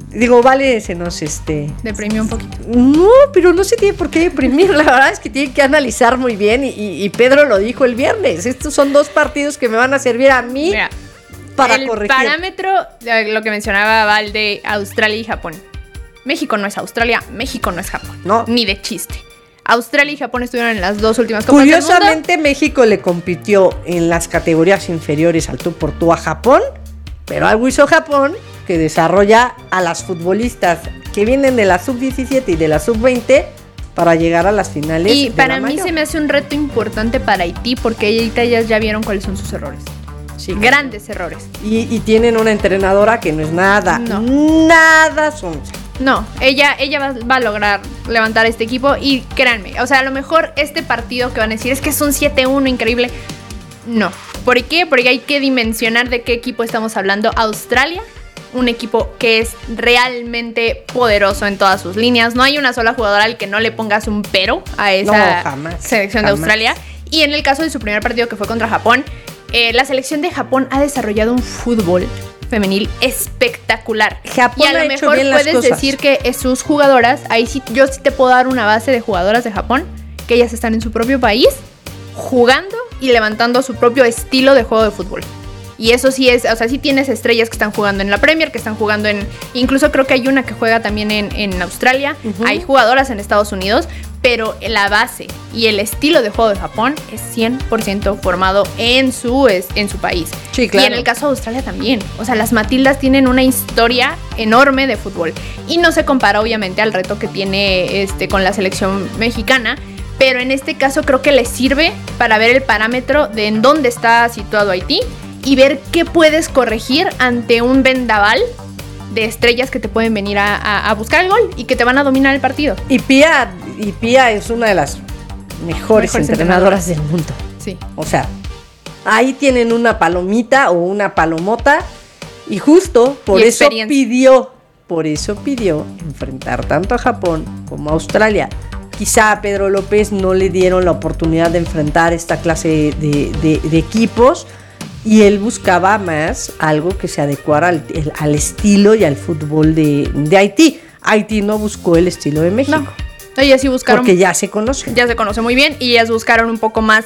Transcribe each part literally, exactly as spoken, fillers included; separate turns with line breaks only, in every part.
Digo, vale, se nos este...
deprimió un poquito.
No, pero no se tiene por qué deprimir. La verdad es que tienen que analizar muy bien. Y, y, y Pedro lo dijo el viernes. Estos son dos partidos que me van a servir a mí Mira, para
el
corregir.
El parámetro, lo que mencionaba Val, de Australia y Japón. México no es Australia, México no es Japón.
No.
Ni de chiste. Australia y Japón estuvieron en las dos últimas Copas del Mundo.
Curiosamente, México le compitió en las categorías inferiores al tú por tú a Japón. Pero algo hizo Japón que desarrolla a las futbolistas que vienen de la sub diecisiete y de la sub veinte para llegar a las finales.
Y
de
para
la
mí
mayor.
se me hace un reto importante para Haití, porque Haití ellas ya vieron cuáles son sus errores. Sí, grandes errores.
Y, y tienen una entrenadora que no es nada,
no.
nada sonsa.
No, ella, ella va, va a lograr levantar este equipo y créanme, o sea, a lo mejor este partido que van a decir es que es un siete uno increíble. No. ¿Por qué? Porque hay que dimensionar de qué equipo estamos hablando. Australia, un equipo que es realmente poderoso en todas sus líneas. No hay una sola jugadora al que no le pongas un pero a esa
no, jamás,
selección
jamás.
de Australia. Y en el caso de su primer partido, que fue contra Japón, eh, la selección de Japón ha desarrollado un fútbol femenil espectacular.
Japón
y a lo
ha hecho
mejor
bien las
puedes
cosas.
decir que sus jugadoras, ahí sí, yo sí te puedo dar una base de jugadoras de Japón, que ellas están en su propio país, jugando y levantando su propio estilo de juego de fútbol. Y eso sí es, o sea, sí tienes estrellas que están jugando en la Premier, que están jugando en, incluso creo que hay una que juega también en, en Australia, uh-huh. Hay jugadoras en Estados Unidos, pero la base y el estilo de juego de Japón es cien por ciento formado en su, en su país.
Sí, claro.
Y en el caso de Australia también. O sea, las Matildas tienen una historia enorme de fútbol. Y no se compara obviamente al reto que tiene este, con la selección mexicana, pero en este caso creo que les sirve para ver el parámetro de en dónde está situado Haití y ver qué puedes corregir ante un vendaval de estrellas que te pueden venir a, a, a buscar el gol y que te van a dominar el partido.
Y Pia, y Pia es una de las mejores, mejores entrenadoras del mundo.
Sí.
O sea, ahí tienen una palomita o una palomota y justo por eso pidió, por eso pidió enfrentar tanto a Japón como a Australia. Quizá a Pedro López no le dieron la oportunidad de enfrentar esta clase de, de, de equipos y él buscaba más algo que se adecuara al, el, al estilo y al fútbol de, de Haití. Haití no buscó el estilo de México.
No, ellas sí buscaron.
Porque ya se conoce.
Ya se conoce muy bien y ellas buscaron un poco más,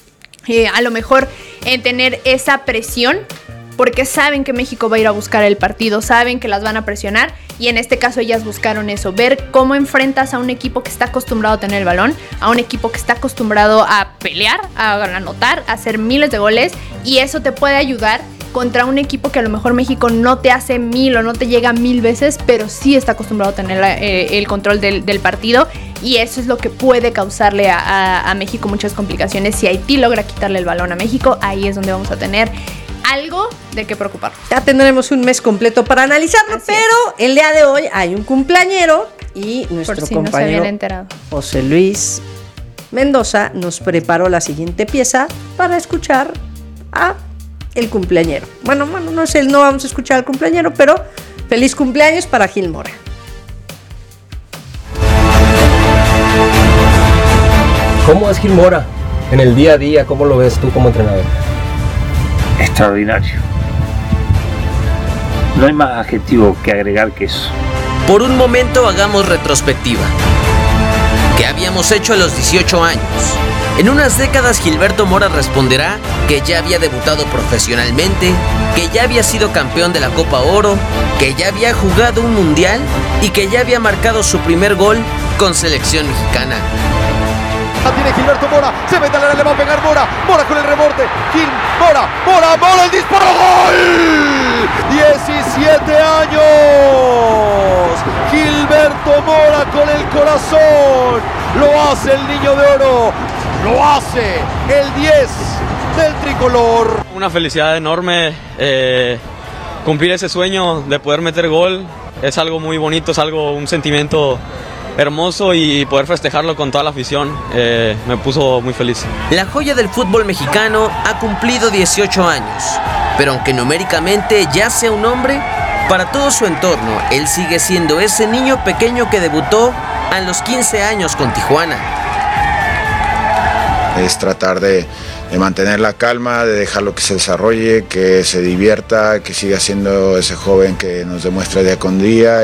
eh, a lo mejor, en tener esa presión, porque saben que México va a ir a buscar el partido, saben que las van a presionar y en este caso ellas buscaron eso, ver cómo enfrentas a un equipo que está acostumbrado a tener el balón, a un equipo que está acostumbrado a pelear, a anotar, a hacer miles de goles y eso te puede ayudar contra un equipo que a lo mejor México no te hace mil o no te llega mil veces, pero sí está acostumbrado a tener la, eh, el control del, del partido y eso es lo que puede causarle a, a, a México muchas complicaciones. Si Haití logra quitarle el balón a México, ahí es donde vamos a tener algo de qué preocuparnos.
Ya tendremos un mes completo para analizarlo, Así pero es. El día de hoy hay un cumpleañero y nuestro
Por si
compañero
no se habían enterado.
José Luis Mendoza nos preparó la siguiente pieza para escuchar a el cumpleañero. Bueno, bueno, no sé, no vamos a escuchar al cumpleañero, pero feliz cumpleaños para Gil Mora.
¿Cómo es Gil Mora en el día a día? ¿Cómo lo ves tú como entrenador?
Extraordinario. No hay más adjetivo que agregar que eso.
Por un momento hagamos retrospectiva. ¿Qué habíamos hecho a los dieciocho años? En unas décadas Gilberto Mora responderá que ya había debutado profesionalmente, que ya había sido campeón de la Copa Oro, que ya había jugado un mundial y que ya había marcado su primer gol con selección mexicana.
Tiene Gilberto Mora, se mete al área, le va a pegar Mora, Mora con el rebote, Gil, Mora, Mora, Mora, el disparo, ¡gol! diecisiete años, Gilberto Mora con el corazón, lo hace el Niño de Oro, lo hace el diez del tricolor.
Una felicidad enorme, eh, cumplir ese sueño de poder meter gol, es algo muy bonito, es algo, un sentimiento hermoso y poder festejarlo con toda la afición eh, me puso muy feliz.
La joya del fútbol mexicano ha cumplido dieciocho años, pero aunque numéricamente ya sea un hombre, para todo su entorno, él sigue siendo ese niño pequeño que debutó a los quince años con Tijuana.
Es tratar de, de mantener la calma, de dejarlo que se desarrolle, que se divierta, que siga siendo ese joven que nos demuestra día con día.